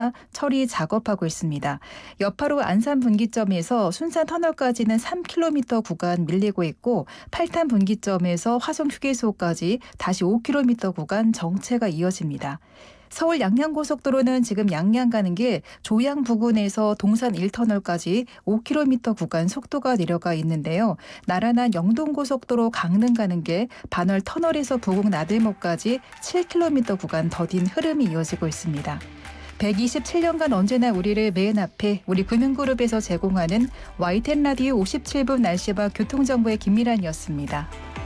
처리 작업하고 있습니다. 여파로 안산 분기점에서 순산 터널까지는 3km 구간 밀리고 있고 8탄 분기점에서 화성 휴게소까지 다시 5km 구간 정체가 이어집니다. 서울 양양고속도로는 지금 양양 가는 길 조양 부근에서 동산 1터널까지 5km 구간 속도가 내려가 있는데요. 나란한 영동고속도로 강릉 가는 길 반월 터널에서 부곡 나들목까지 7km 구간 더딘 흐름이 이어지고 있습니다. 127년간 언제나 우리를 맨 앞에 우리 금융그룹에서 제공하는 YTN 라디오 57분 날씨와 교통정보의 김미란이었습니다.